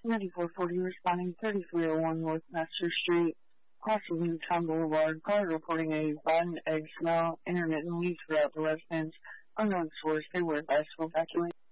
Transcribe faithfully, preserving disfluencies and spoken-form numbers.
ninety-four forty responding thirty-three oh one North Master Street, crossing Newtown Boulevard. Caller reporting a rotten egg smell intermittently throughout the residence. Unknown source. They were advised to evacuate.